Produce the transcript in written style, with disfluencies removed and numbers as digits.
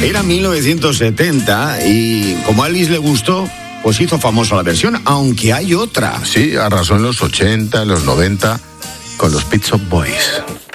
Era 1970 y como a Elvis le gustó, pues hizo famosa la versión, aunque hay otra. Sí, arrasó en los 80, en los 90 con los Pet Shop Boys.